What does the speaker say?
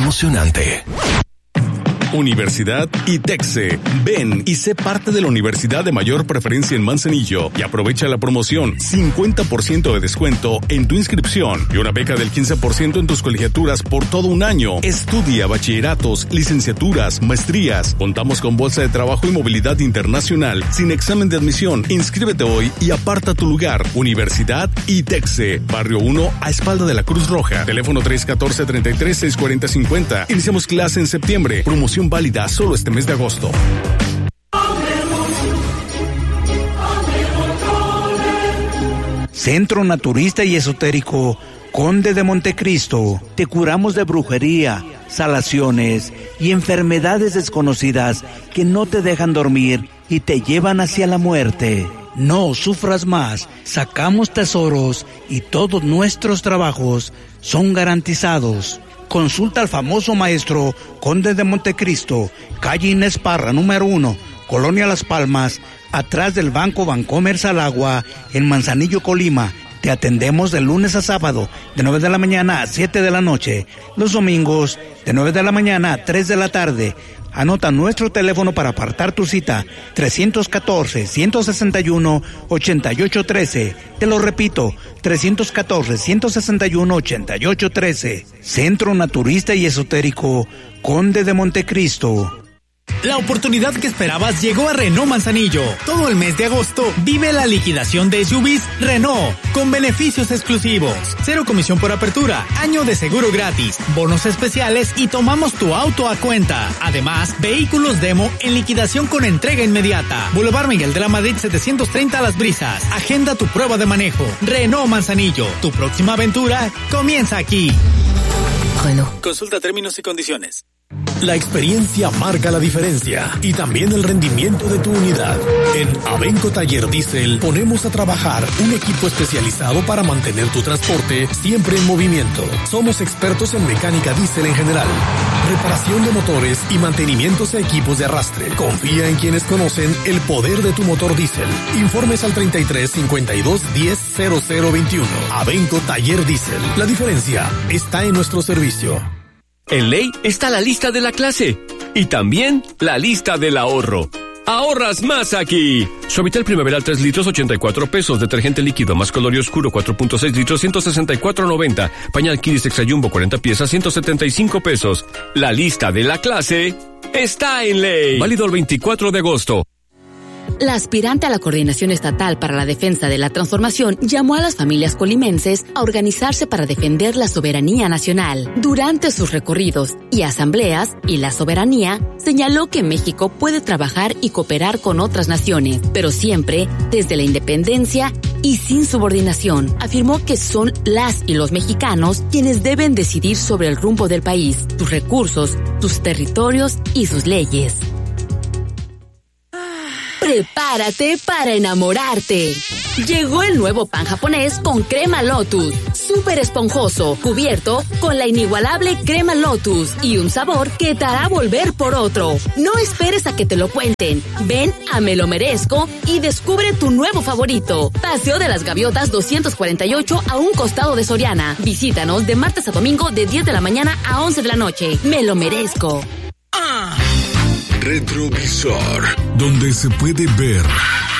emocionante. Universidad ITEXE. Ven y sé parte de la universidad de mayor preferencia en Manzanillo y aprovecha la promoción 50% de descuento en tu inscripción y una beca del 15% en tus colegiaturas por todo un año. Estudia bachilleratos, licenciaturas, maestrías. Contamos con bolsa de trabajo y movilidad internacional sin examen de admisión. Inscríbete hoy y aparta tu lugar. Universidad ITEXE, Barrio 1 a espalda de la Cruz Roja. Teléfono 314-33-640-50. Iniciamos clase en septiembre. Promoción válida solo este mes de agosto. Centro Naturista y Esotérico Conde de Montecristo. Te curamos de brujería, salaciones y enfermedades desconocidas que no te dejan dormir y te llevan hacia la muerte. No sufras más, sacamos tesoros y todos nuestros trabajos son garantizados. Consulta al famoso maestro Conde de Montecristo, calle Inés Parra, número 1, Colonia Las Palmas, atrás del Banco Bancomer Salagua, en Manzanillo, Colima. Te atendemos de lunes a sábado, de 9 de la mañana a 7 de la noche. Los domingos, de 9 de la mañana a 3 de la tarde. Anota nuestro teléfono para apartar tu cita, 314-161-8813. Te lo repito, 314-161-8813. Centro Naturista y Esotérico Conde de Montecristo. La oportunidad que esperabas llegó a Renault Manzanillo. Todo el mes de agosto vive la liquidación de SUVs Renault con beneficios exclusivos. 0 comisión por apertura, año de seguro gratis, bonos especiales y tomamos tu auto a cuenta. Además, vehículos demo en liquidación con entrega inmediata. Boulevard Miguel de la Madrid 730 Las Brisas. Agenda tu prueba de manejo. Renault Manzanillo, tu próxima aventura comienza aquí. Renault. Consulta términos y condiciones. La experiencia marca la diferencia y también el rendimiento de tu unidad. En Abenco Taller Diesel ponemos a trabajar un equipo especializado para mantener tu transporte siempre en movimiento. Somos expertos en mecánica diésel en general, reparación de motores y mantenimientos a equipos de arrastre. Confía en quienes conocen el poder de tu motor diésel. Informes al 33 52 10 0021. Abenco Taller Diesel. La diferencia está en nuestro servicio. En Ley está la lista de la clase y también la lista del ahorro. ¡Ahorras más aquí! Suavitel Primaveral 3 litros, 84 pesos. Detergente líquido más color y oscuro 4.6 litros, 164.90. Pañal Kiris Extra Jumbo 40 piezas, 175 pesos. La lista de la clase está en Ley. Válido el 24 de agosto. La aspirante a la Coordinación Estatal para la Defensa de la Transformación llamó a las familias colimenses a organizarse para defender la soberanía nacional. Durante sus recorridos y asambleas y la soberanía, señaló que México puede trabajar y cooperar con otras naciones, pero siempre desde la independencia y sin subordinación. Afirmó que son las y los mexicanos quienes deben decidir sobre el rumbo del país, sus recursos, sus territorios y sus leyes. Prepárate para enamorarte. Llegó el nuevo pan japonés con crema Lotus. Súper esponjoso, cubierto con la inigualable crema Lotus y un sabor que te hará volver por otro. No esperes a que te lo cuenten. Ven a Me Lo Merezco y descubre tu nuevo favorito. Paseo de las Gaviotas 248 a un costado de Soriana. Visítanos de martes a domingo de 10 de la mañana a 11 de la noche. Me Lo Merezco. Retrovisor, donde se puede ver